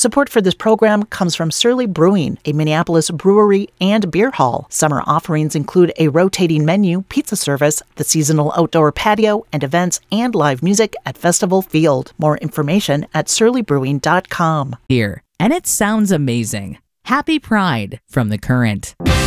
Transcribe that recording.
Support for this program comes from Surly Brewing, a Minneapolis brewery and beer hall. Summer offerings include a rotating menu, pizza service, the seasonal outdoor patio, and events and live music at Festival Field. More information at surlybrewing.com. Here, and it sounds amazing. Happy Pride from The Current.